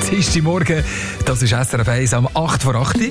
Dienstagmorgen, das ist SRF 1 am 8 vor 8.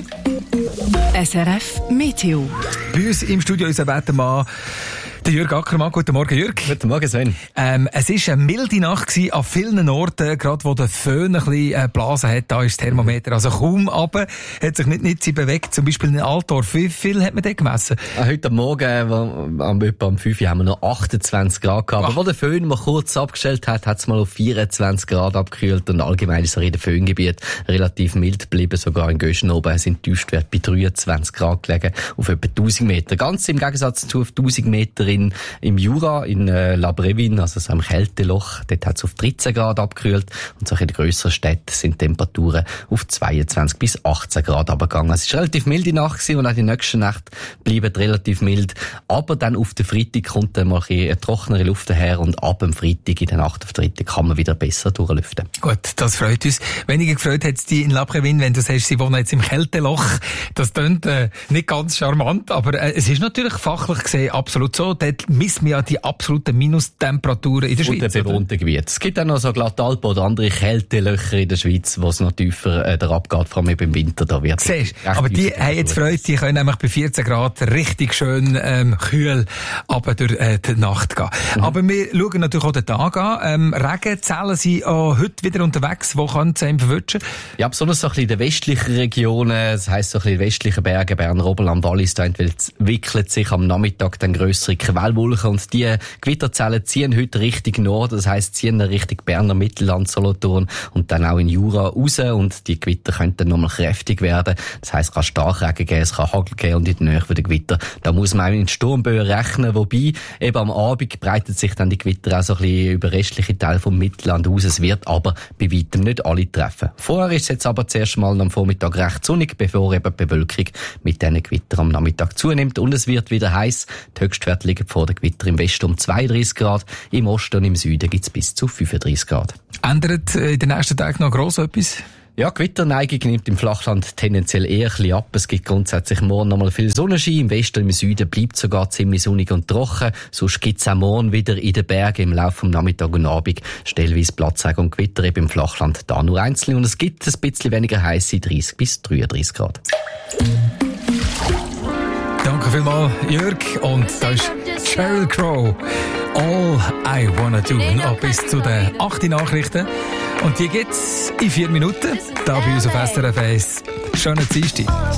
SRF Meteo. Bei uns im Studio unser Wettermann, der Jürg Ackermann. Guten Morgen, Jürg. Guten Morgen, Sven. Es war eine milde Nacht gewesen, an vielen Orten, gerade wo der Föhn ein bisschen geblasen hat. Da ist das Thermometer also kaum runter, hat sich nicht bewegt. Zum Beispiel in Altdorf. Wie viel hat man da gemessen? Heute Morgen, etwa um 5 Uhr, haben wir noch 28 Grad gehabt. Aber wo der Föhn mal kurz abgestellt hat, hat es mal auf 24 Grad abgekühlt. Und allgemein ist es in den Föhngebiet relativ mild geblieben. Sogar in Göschen oben sind die Tiefstwerte bei 23 Grad gelegen, auf etwa 1000 Meter. Ganz im Gegensatz zu auf 1000 Meter im Jura, in La Brevine, also so einem Kälteloch. Dort hat es auf 13 Grad abgekühlt. Und so in den grösseren Städten sind Temperaturen auf 22 bis 18 Grad runtergegangen. Es war relativ milde Nacht gewesen und auch die nächste Nacht bleiben relativ mild. Aber dann auf den Freitag kommt dann mal eine trockenere Luft daher und ab dem Freitag, in der Nacht auf den Freitag, kann man wieder besser durchlüften. Gut, das freut uns. Weniger gefreut hat es die in La Brevine, wenn du sagst, sie wohnen jetzt im Kälteloch. Das klingt nicht ganz charmant, aber es ist natürlich fachlich gesehen absolut so. Dort misst man ja die absoluten Minustemperaturen in der Schweiz. Und den bewohnten Gebiet. Es gibt auch noch so Glattalpen oder andere Kältelöcher in der Schweiz, wo es noch tiefer der abgeht, vor allem im Winter. Da wird aber die haben jetzt Freude, die können nämlich bei 14 Grad richtig schön kühl aber durch die Nacht gehen. Aber wir schauen natürlich auch den Tag an. Regenzellen sind auch heute wieder unterwegs. Wo kann es einem verwünschen? Ja, besonders so ein bisschen in den westlichen Regionen, das heisst so ein bisschen westlichen Berge, Berner Oberland, Wallis, da entwickelt sich am Nachmittag dann grössere Quellwolken und die Gewitterzellen ziehen heute Richtung Norden, das heisst ziehen Richtung Berner Mittelland, Solothurn und dann auch in Jura raus und die Gewitter können dann nochmal kräftig werden. Das heisst, es kann Starkregen geben, es kann Hagel geben und in der Nähe von den Gewitter, da muss man auch in Sturmböen rechnen, wobei eben am Abend breitet sich dann die Gewitter auch so ein bisschen über restliche Teile vom Mittelland aus. Es wird aber bei weitem nicht alle treffen. Vorher ist es jetzt aber zuerst mal am Vormittag recht sonnig, bevor eben die Bewölkung mit diesen Gewittern am Nachmittag zunimmt und es wird wieder heiß. Die Höchstwerte liegen vor den Gewitter im Westen um 32 Grad, im Osten und im Süden gibt es bis zu 35 Grad. Ändert in den nächsten Tagen noch gross etwas? Ja, Gewitterneigung nimmt im Flachland tendenziell eher ein bisschen ab. Es gibt grundsätzlich morgen noch mal viel Sonnenschein. Im Westen und im Süden bleibt es sogar ziemlich sonnig und trocken. Sonst gibt es auch morgen wieder in den Bergen im Laufe des Nachmittags und Abend stellweise Platzregen und Gewitter eben im Flachland. Da nur einzeln. Und es gibt ein bisschen weniger heisse 30 bis 33 Grad. Danke vielmals, Jörg. Und da ist Sheryl Crow. All I Wanna Do. Noch bis zu den 8 Nachrichten. Und die gibt's in 4 Minuten. Da bei uns auf SRF 1. Schönen Dienstag.